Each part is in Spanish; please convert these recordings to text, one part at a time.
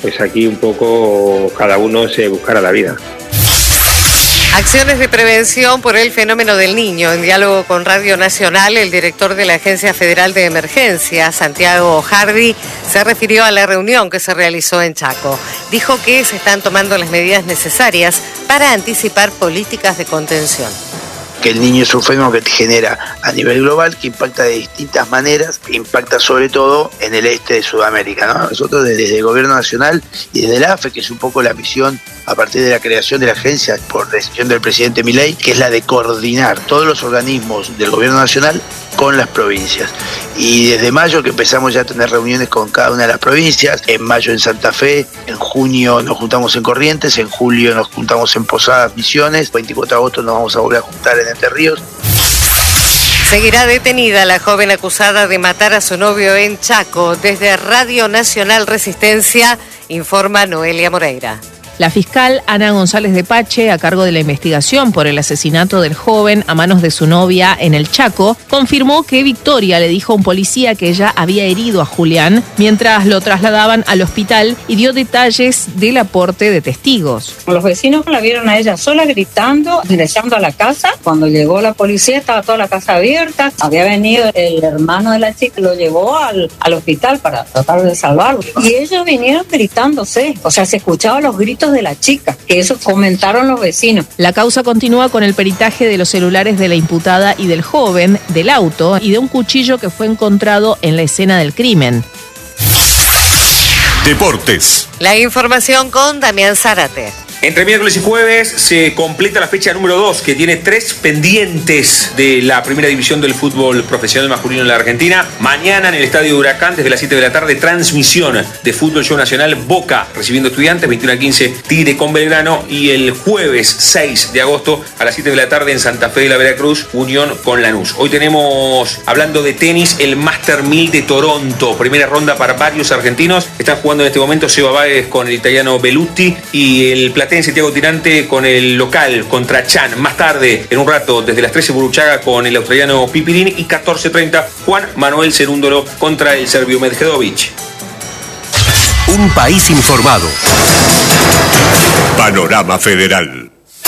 pues aquí un poco cada uno se buscara la vida. Acciones de prevención por el fenómeno del Niño. En diálogo con Radio Nacional, el director de la Agencia Federal de Emergencia, Santiago Hardy, se refirió a la reunión que se realizó en Chaco. Dijo que se están tomando las medidas necesarias para anticipar políticas de contención. Que el niño es un fenómeno que genera a nivel global, que impacta de distintas maneras, que impacta sobre todo en el este de Sudamérica, ¿no? Nosotros desde el Gobierno Nacional y desde la AFE, que es un poco la misión a partir de la creación de la agencia por decisión del presidente Milei, que es la de coordinar todos los organismos del Gobierno Nacional con las provincias. Y desde mayo que empezamos ya a tener reuniones con cada una de las provincias, en mayo en Santa Fe, en junio nos juntamos en Corrientes, en julio nos juntamos en Posadas, Misiones, 24 de agosto nos vamos a volver a juntar en Entre Ríos. Seguirá detenida la joven acusada de matar a su novio en Chaco. Desde Radio Nacional Resistencia, informa Noelia Moreira. La fiscal Ana González de Pache, a cargo de la investigación por el asesinato del joven a manos de su novia en el Chaco, confirmó que Victoria le dijo a un policía que ella había herido a Julián mientras lo trasladaban al hospital y dio detalles del aporte de testigos. Los vecinos la vieron a ella sola gritando, ingresando a la casa. Cuando llegó la policía estaba toda la casa abierta. Había venido el hermano de la chica, lo llevó al hospital para tratar de salvarlo. Y ellos vinieron gritándose, o sea, se escuchaban los gritos de la chica, que eso comentaron los vecinos. La causa continúa con el peritaje de los celulares de la imputada y del joven, del auto y de un cuchillo que fue encontrado en la escena del crimen. Deportes. La información con Damián Zárate. Entre miércoles y jueves se completa la fecha número 2, que tiene 3 pendientes de la primera división del fútbol profesional masculino en la Argentina. Mañana en el Estadio Huracán, desde las 7 de la tarde, transmisión de Fútbol Show Nacional, Boca recibiendo Estudiantes, 21:15, Tigre con Belgrano. Y el jueves 6 de agosto, a las 7 de la tarde, en Santa Fe de la Veracruz, Unión con Lanús. Hoy tenemos, hablando de tenis, el Master 1000 de Toronto. Primera ronda para varios argentinos. Están jugando en este momento Seba Báez con el italiano Bellutti y el platense Thiago Tirante con el local contra Chan. Más tarde, en un rato, desde las 13, Buruchaga con el australiano Pipirín, y 14:30, Juan Manuel Cerúndolo contra el serbio Medvedovic. Un país informado. Panorama Federal.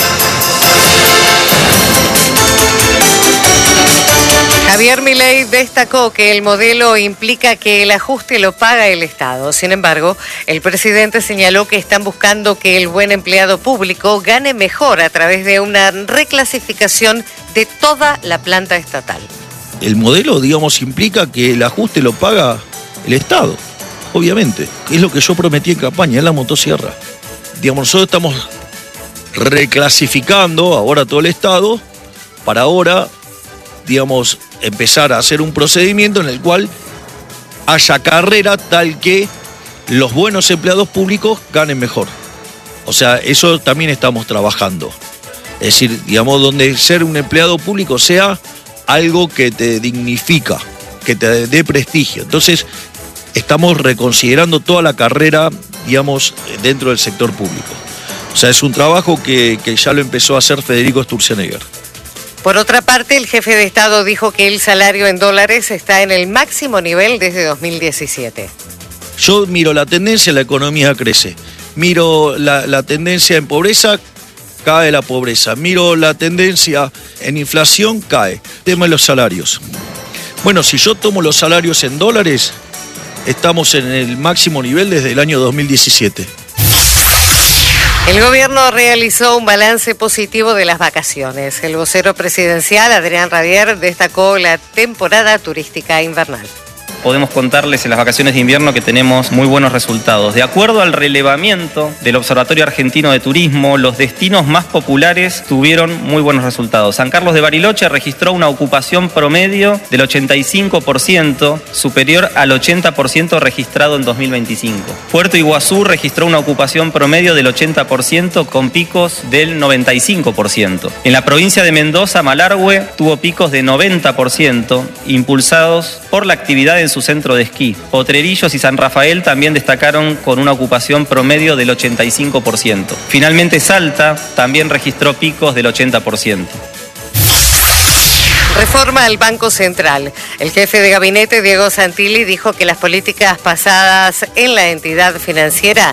Javier Milei destacó que el modelo implica que el ajuste lo paga el Estado. Sin embargo, el presidente señaló que están buscando que el buen empleado público gane mejor a través de una reclasificación de toda la planta estatal. El modelo, digamos, implica que el ajuste lo paga el Estado, obviamente. Es lo que yo prometí en campaña, en la motosierra. Digamos, nosotros estamos reclasificando ahora todo el Estado para ahora, digamos, empezar a hacer un procedimiento en el cual haya carrera tal que los buenos empleados públicos ganen mejor. O sea, eso también estamos trabajando. Es decir, digamos, donde ser un empleado público sea algo que te dignifica, que te dé prestigio. Entonces, estamos reconsiderando toda la carrera, digamos, dentro del sector público. O sea, es un trabajo que ya lo empezó a hacer Federico Sturzenegger. Por otra parte, el jefe de Estado dijo que el salario en dólares está en el máximo nivel desde 2017. Yo miro la tendencia, la economía crece. Miro la tendencia en pobreza, cae la pobreza. Miro la tendencia en inflación, cae. Tema de los salarios. Bueno, si yo tomo los salarios en dólares, estamos en el máximo nivel desde el año 2017. El gobierno realizó un balance positivo de las vacaciones. El vocero presidencial, Adrián Radier, destacó la temporada turística invernal. Podemos contarles en las vacaciones de invierno que tenemos muy buenos resultados. De acuerdo al relevamiento del Observatorio Argentino de Turismo, los destinos más populares tuvieron muy buenos resultados. San Carlos de Bariloche registró una ocupación promedio del 85%, superior al 80% registrado en 2025. Puerto Iguazú registró una ocupación promedio del 80% con picos del 95%. En la provincia de Mendoza, Malargüe tuvo picos de 90%, impulsados por la actividad en su centro de esquí. Potrerillos y San Rafael también destacaron con una ocupación promedio del 85%. Finalmente, Salta también registró picos del 80%. Reforma al Banco Central. El jefe de gabinete, Diego Santilli, dijo que las políticas pasadas en la entidad financiera